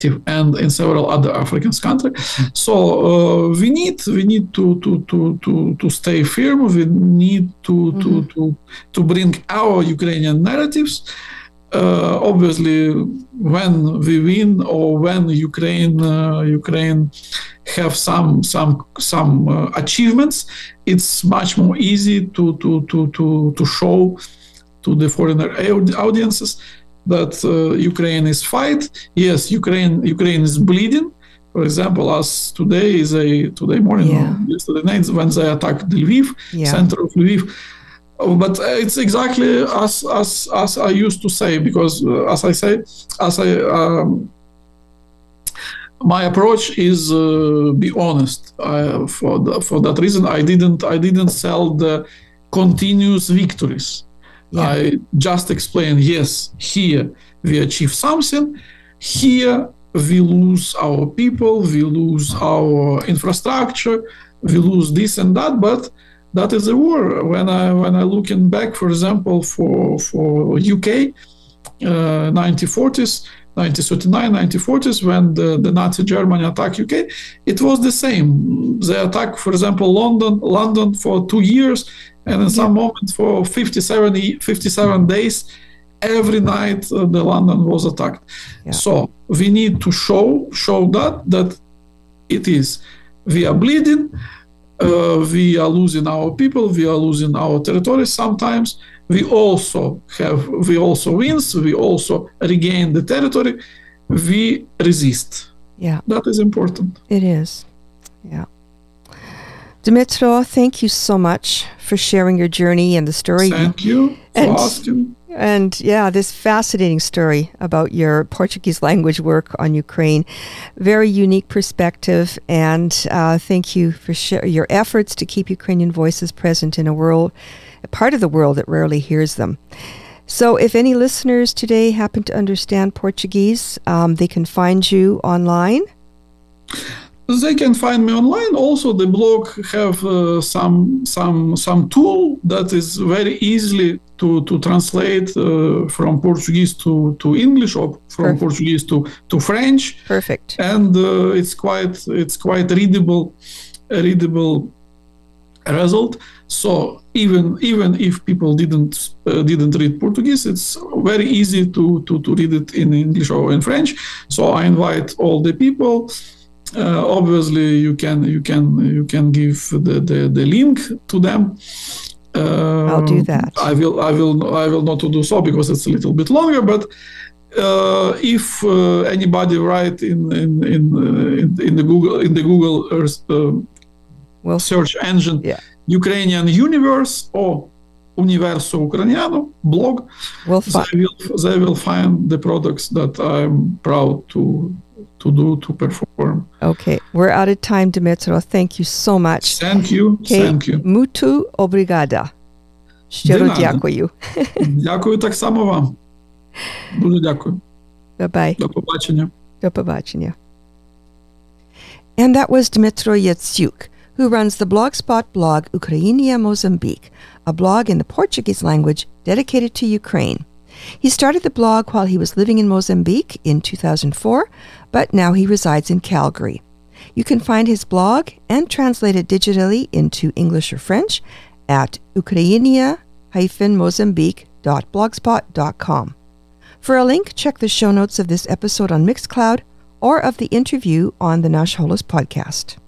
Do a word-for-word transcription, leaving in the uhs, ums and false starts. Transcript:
and in several other African countries. So uh, we need we need to to to to to stay firm. We need to mm-hmm. to to to bring our Ukrainian narratives. Uh, obviously, when we win or when Ukraine uh, Ukraine have some some some uh, achievements, it's much more easy to to to to to show to the foreigner audiences that uh, Ukraine is fight. Yes, Ukraine Ukraine is bleeding. For example, as today is a today morning, yeah. yesterday night when they attacked Lviv, yeah. center of Lviv. But it's exactly as as as I used to say, because uh, as I say, as I um, my approach is uh, be honest. I, for the, for that reason, I didn't I didn't sell the continuous victories. Yeah. I just explained, yes, here we achieve something, here we lose our people, we lose our infrastructure, we lose this and that, but that is a war. When I when I looking back, for example, for for U K, uh, nineteen forties, nineteen thirty-nine, nineteen forties, when the, the Nazi Germany attacked U K, it was the same. They attacked, for example, London, London for two years, and in some yeah. moment for fifty-seven, fifty-seven days, every night uh, the London was attacked. Yeah. So we need to show show that that it is we are bleeding. Uh, we are losing our people, we are losing our territory sometimes. We also have, we also wins, we also regain the territory. We resist. Yeah. That is important. It is. Yeah. Dmytro, thank you so much for sharing your journey and the story. Thank you for and, asking. And yeah, this fascinating story about your Portuguese language work on Ukraine. Very unique perspective, and uh, thank you for sh- your efforts to keep Ukrainian voices present in a world, a part of the world that rarely hears them. So if any listeners today happen to understand Portuguese, um, they can find you online. They can find me online. Also, the blog have uh, some some some tool that is very easily to to translate uh, from Portuguese to, to English or from Perfect. Portuguese to, to French. Perfect. And uh, it's quite it's quite readable, readable result. So even even if people didn't uh, didn't read Portuguese, it's very easy to, to to read it in English or in French. So I invite all the people. Uh, obviously, you can you can you can give the, the, the link to them. Uh, I'll do that. I will I will I will not do so because it's a little bit longer. But uh, if uh, anybody write in in in, uh, in in the Google in the Google Earth, uh, well, search engine, yeah. Ukrainian Universe or Universo Ucraniano blog, we'll fi- they will they will find the products that I'm proud to. to do, to perform. Okay, we're out of time, Dmytro. Thank you so much. Thank you, okay. thank you. Muito obrigada. Щиро дякую. Дякую так само вам. Дуже дякую. Bye-bye. До побачення. До побачення. And that was Dmytro Yatsiuk, who runs the blogspot blog Ukrainia Mozambique, a blog in the Portuguese language dedicated to Ukraine. He started the blog while he was living in Mozambique in two thousand four, but now he resides in Calgary. You can find his blog and translate it digitally into English or French at ukrainia dash mozambique dot blogspot dot com. For a link, check the show notes of this episode on Mixcloud or of the interview on the Nash Holos podcast.